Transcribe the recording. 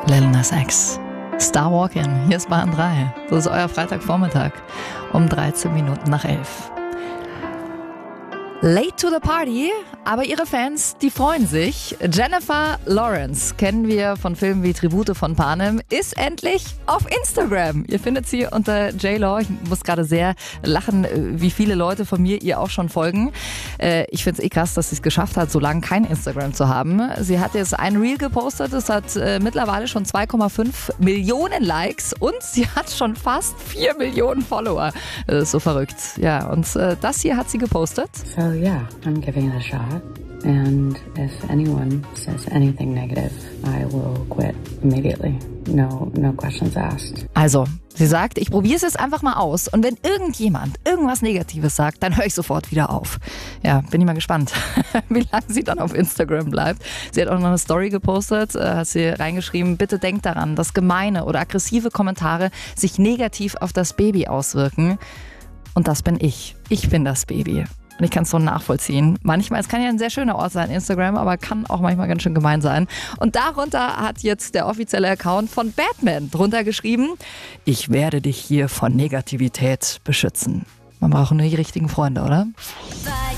Lil Nas X. Star Walking, hier ist Bahn 3. Das ist euer Freitagvormittag um 13 Minuten nach 11. Late to the party, aber ihre Fans, die freuen sich. Jennifer Lawrence, kennen wir von Filmen wie Tribute von Panem, ist endlich auf Instagram. Ihr findet sie unter JLaw. Ich muss gerade sehr lachen, wie viele Leute von mir ihr auch schon folgen. Ich finde es krass, dass sie es geschafft hat, so lange kein Instagram zu haben. Sie hat jetzt ein Reel gepostet, das hat mittlerweile schon 2,5 Millionen Likes und sie hat schon fast 4 Millionen Follower. Das ist so verrückt. Ja, und das hier hat sie gepostet. So yeah, I'm giving it a shot. And if anyone says anything negative, I will quit immediately. No questions asked. Also, sie sagt, ich probiere es jetzt einfach mal aus und wenn irgendjemand irgendwas Negatives sagt, dann höre ich sofort wieder auf. Ja, bin ich mal gespannt, wie lange sie dann auf Instagram bleibt. Sie hat auch noch eine Story gepostet, hat sie reingeschrieben, bitte denkt daran, dass gemeine oder aggressive Kommentare sich negativ auf das Baby auswirken. Und das bin ich. Ich bin das Baby. Und ich kann es so nachvollziehen. Manchmal, es kann ja ein sehr schöner Ort sein, Instagram, aber kann auch manchmal ganz schön gemein sein. Und darunter hat jetzt der offizielle Account von Batman drunter geschrieben, ich werde dich hier von Negativität beschützen. Man braucht nur die richtigen Freunde, oder?